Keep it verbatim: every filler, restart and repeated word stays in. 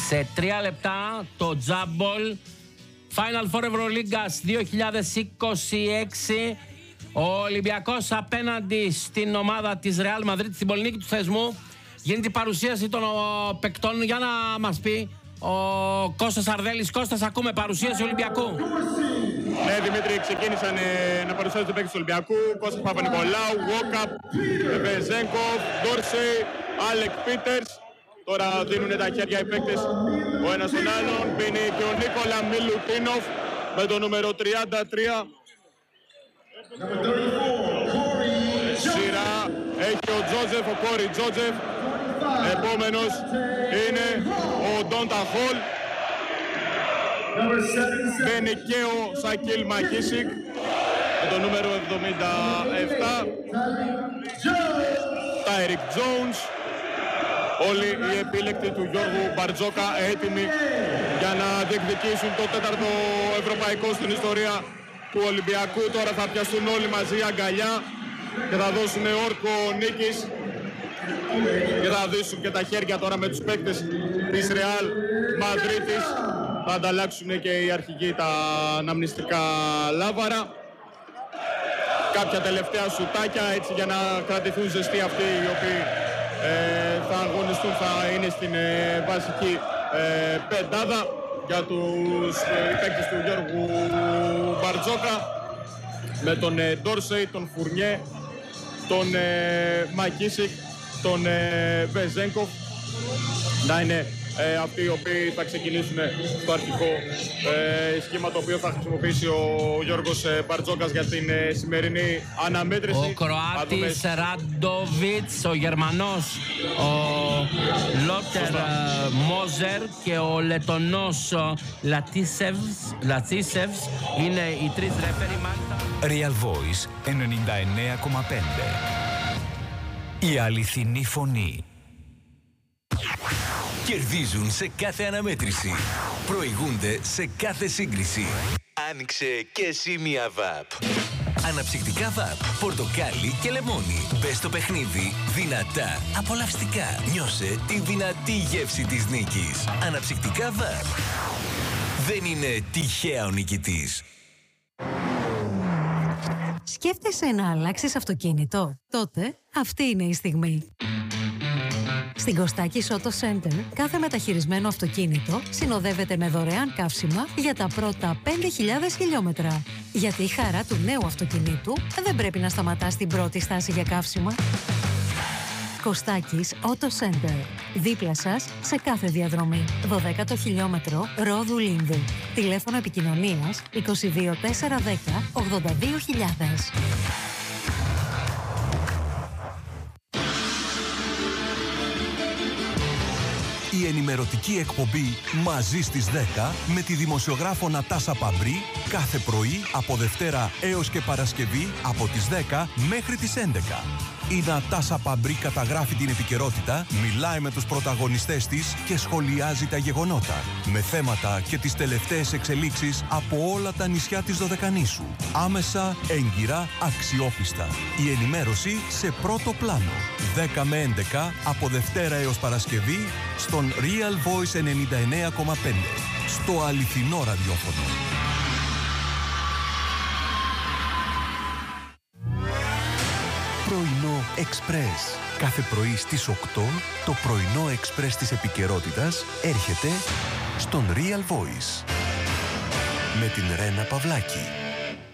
Σε τρία λεπτά το Τζάμπολ Final Four Ευρωλίγκας δύο χιλιάδες είκοσι έξι. Ο Ολυμπιακός απέναντι στην ομάδα της Ρεάλ Μαδρίτης, στην πολυνίκη του θεσμού. Γίνεται η παρουσίαση των παικτών. Για να μας πει ο Κώστας Αρδέλης. Κώστας, ακούμε παρουσίαση Ολυμπιακού. Ναι, Δημήτρη, ξεκίνησαν ε, να παρουσιάζουν τους παίκτες του Ολυμπιακού. Κώστας Παπα-Νικολάου, Γουόκαπ, Βεζένκοφ, Ντόρσεϊ, Άλεκ Πίτερς. Τώρα δίνουν τα χέρια οι παίκτες ο ένας τον άλλον. Μπαίνει και ο Νίκολα Μιλουτίνοφ με το νούμερο τριάντα τρία. Σειρά έχει ο Τζότζεφ, ο Κόρι Τζότζεφ. Επόμενος είναι ο Ντόντα Χολ. Μπαίνει και ο Σακίλ Μακίσικ με το νούμερο εβδομήντα επτά. Τάιρικ Τζόουνς. Όλοι οι επίλεκτοι του Γιώργου Μπαρτζόκα έτοιμοι για να διεκδικήσουν το τέταρτο ευρωπαϊκό στην ιστορία του Ολυμπιακού. Τώρα θα πιαστούν όλοι μαζί αγκαλιά και θα δώσουν όρκο νίκης και θα δείσουν και τα χέρια τώρα με τους παίκτες της Ρεάλ Μαδρίτης. Θα ανταλλάξουν και οι αρχηγοί τα αναμνηστικά λάβαρα. Κάποια τελευταία σουτάκια έτσι για να κρατηθούν ζεστοί αυτοί οι οποίοι ε, θα αγωνιστούν, θα είναι στην ε, βασική ε, πεντάδα για τους ε, παίκτες του Γιώργου Μπαρτζόκα με τον ε, Ντόρσεϊ, τον Φουρνιέ, τον ε, Μακίσικ, τον ε, Βεζένκοφ να είναι ε, αυτοί οι οποίοι θα ξεκινήσουν στο αρχικό ε, σχήμα το οποίο θα χρησιμοποιήσει ο Γιώργος ε, Μπαρτζόκας για την ε, σημερινή αναμέτρηση. Ο Κροάτης Ράντοβιτς, ο Γερμανός ο Λότερ Μόζερ και ο Λετονός Λατσίσεβς είναι οι τρεις ρέφεροι. Real Voice ενενήντα εννέα κόμμα πέντε. Η αληθινή φωνή. Κερδίζουν σε κάθε αναμέτρηση. Προηγούνται σε κάθε σύγκριση. Άνοιξε και εσύ μια βαπ. Αναψυκτικά βαπ, πορτοκάλι και λεμόνι. Μπες στο παιχνίδι δυνατά, απολαυστικά. Νιώσε τη δυνατή γεύση της νίκης. Αναψυκτικά βαπ. Δεν είναι τυχαία ο νικητής. Σκέφτεσαι να αλλάξεις αυτοκίνητο? Τότε αυτή είναι η στιγμή. Στην Κωστάκης Auto Center, κάθε μεταχειρισμένο αυτοκίνητο συνοδεύεται με δωρεάν καύσιμα για τα πρώτα πέντε χιλιάδες χιλιόμετρα. Γιατί η χαρά του νέου αυτοκινήτου δεν πρέπει να σταματά στην πρώτη στάση για καύσιμα. Κωστάκης Auto Center. Δίπλα σας σε κάθε διαδρομή. δωδέκατο χιλιόμετρο Ρόδου Λίνδου. Τηλέφωνο επικοινωνίας είκοσι δύο τετρακόσια δέκα ογδόντα δύο χιλιάδες. Η ενημερωτική εκπομπή «Μαζί στις δέκα» με τη δημοσιογράφο Νατάσα Παμπρί κάθε πρωί από Δευτέρα έως και Παρασκευή από τις δέκα μέχρι τις έντεκα. Η Νατάσα Παμπρί καταγράφει την επικαιρότητα, μιλάει με τους πρωταγωνιστές της και σχολιάζει τα γεγονότα με θέματα και τις τελευταίες εξελίξεις από όλα τα νησιά της Δωδεκανήσου. Άμεσα, έγκυρα, αξιόπιστα. Η ενημέρωση σε πρώτο πλάνο. δέκα με έντεκα από Δευτέρα έως Παρασκευή στον Real Voice ενενήντα εννέα κόμμα πέντε. Στο αληθινό ραδιόφωνο. Πρωινό Express. Κάθε πρωί στις οκτώ το πρωινό Express της επικαιρότητας έρχεται στον Real Voice. Με την Ρένα Παυλάκη.